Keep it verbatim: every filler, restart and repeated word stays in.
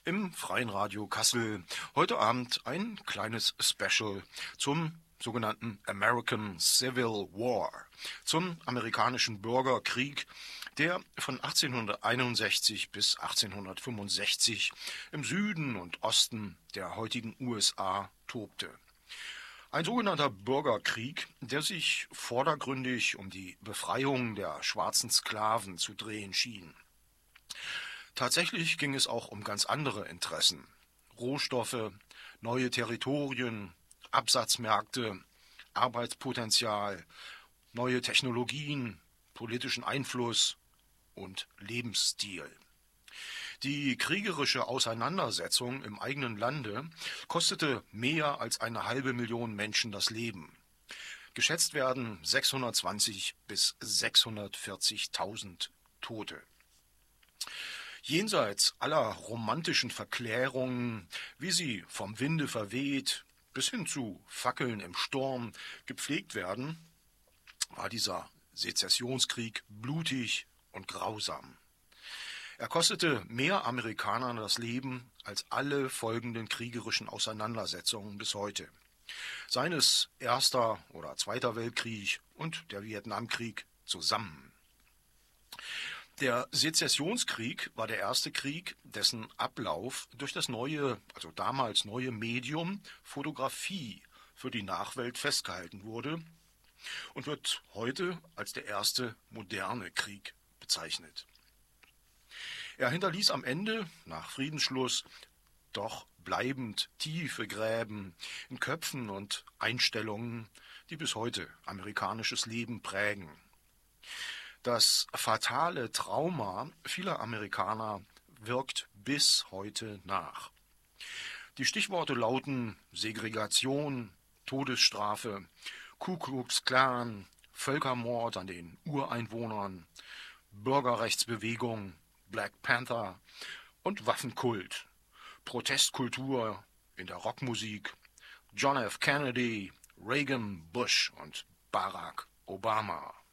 im Freien Radio Kassel. Heute Abend ein kleines Special zum sogenannten American Civil War, zum amerikanischen Bürgerkrieg, der von achtzehnhunderteinundsechzig bis achtzehnhundertfünfundsechzig im Süden und Osten der heutigen U S A tobte. Ein sogenannter Bürgerkrieg, der sich vordergründig um die Befreiung der schwarzen Sklaven zu drehen schien. Tatsächlich ging es auch um ganz andere Interessen: Rohstoffe, neue Territorien, Absatzmärkte, Arbeitspotenzial, neue Technologien, politischen Einfluss und Lebensstil. Die kriegerische Auseinandersetzung im eigenen Lande kostete mehr als eine halbe Million Menschen das Leben. Geschätzt werden sechshundertzwanzig bis sechshundertvierzigtausend Tote. Jenseits aller romantischen Verklärungen, wie sie vom Winde verweht bis hin zu Fackeln im Sturm gepflegt werden, war dieser Sezessionskrieg blutig und grausam. Er kostete mehr Amerikanern das Leben als alle folgenden kriegerischen Auseinandersetzungen bis heute. Seien es Erster oder Zweiter Weltkrieg und der Vietnamkrieg zusammen. Der Sezessionskrieg war der erste Krieg, dessen Ablauf durch das neue, also damals neue Medium Fotografie für die Nachwelt festgehalten wurde und wird heute als der erste moderne Krieg bezeichnet. Er hinterließ am Ende, nach Friedensschluss, doch bleibend tiefe Gräben in Köpfen und Einstellungen, die bis heute amerikanisches Leben prägen. Das fatale Trauma vieler Amerikaner wirkt bis heute nach. Die Stichworte lauten Segregation, Todesstrafe, Ku Klux Klan, Völkermord an den Ureinwohnern, Bürgerrechtsbewegung, Black Panther und Waffenkult, Protestkultur in der Rockmusik, John F. Kennedy, Reagan, Bush und Barack Obama.